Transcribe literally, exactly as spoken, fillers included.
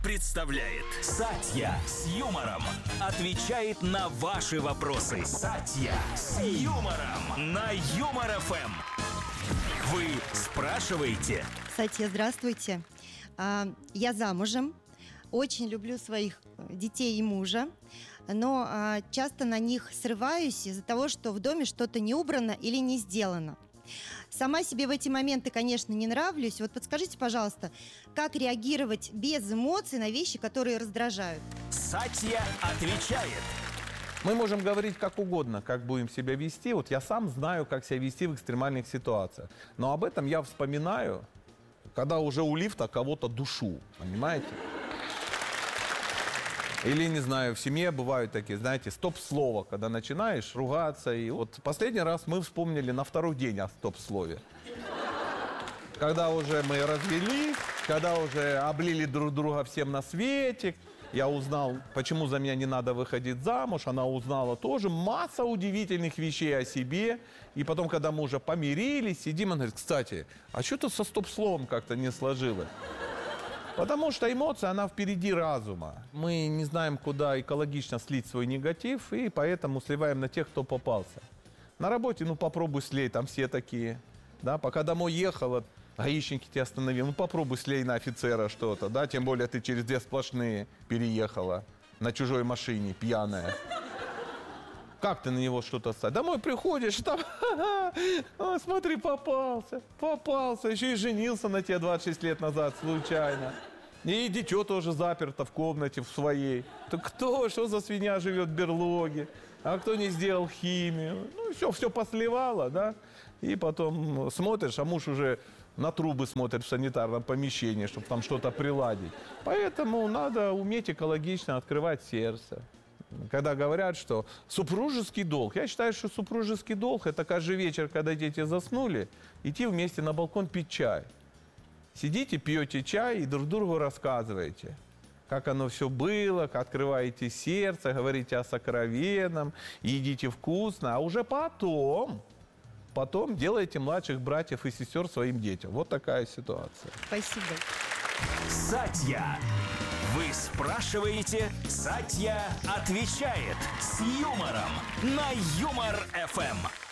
представляет Сатья с юмором. Отвечает на ваши вопросы. Сатья с юмором на Юмор эф эм. Вы спрашиваете? Сатья, здравствуйте. Я замужем. Очень люблю своих детей и мужа, но а, часто на них срываюсь из-за того, что в доме что-то не убрано или не сделано. Сама себе в эти моменты, конечно, не нравлюсь. Вот подскажите, пожалуйста, как реагировать без эмоций на вещи, которые раздражают? Сатья отвечает. Мы можем говорить как угодно, как будем себя вести. Вот я сам знаю, как себя вести в экстремальных ситуациях. Но об этом я вспоминаю, когда уже у лифта кого-то душу, понимаете? Или, не знаю, в семье бывают такие, знаете, стоп-слово, когда начинаешь ругаться. И вот последний раз мы вспомнили на второй день о стоп-слове. Когда уже мы развелись, когда уже облили друг друга всем на свете, я узнал, почему за меня не надо выходить замуж. Она узнала тоже масса удивительных вещей о себе. И потом, когда мы уже помирились, сидим, она говорит, кстати, а что тут со стоп-словом как-то не сложилось? Потому что эмоция, она впереди разума. Мы не знаем, куда экологично слить свой негатив, и поэтому сливаем на тех, кто попался. На работе, ну, попробуй слей, там все такие. Да? Пока домой ехала, гаишники тебя остановили, ну, попробуй слей на офицера что-то, да? Тем более ты через две сплошные переехала на чужой машине, пьяная. Как ты на него что-то ставишь? Домой приходишь, там, о, смотри, попался, попался, еще и женился на тебе двадцать шесть лет назад случайно. И дитё тоже заперто в комнате в своей. Так кто, что за свинья живет в берлоге? А кто не сделал химию? Ну, все, все посливало, да? И потом смотришь, а муж уже на трубы смотрит в санитарном помещении, чтобы там что-то приладить. Поэтому надо уметь экологично открывать сердце. Когда говорят, что супружеский долг, я считаю, что супружеский долг – это каждый вечер, когда дети заснули, идти вместе на балкон пить чай. Сидите, пьете чай и друг другу рассказываете, как оно все было, как открываете сердце, говорите о сокровенном, едите вкусно, а уже потом, потом делаете младших братьев и сестер своим детям. Вот такая ситуация. Спасибо. Сатья. Вы спрашиваете, Сатья отвечает с юмором на Юмор эф эм.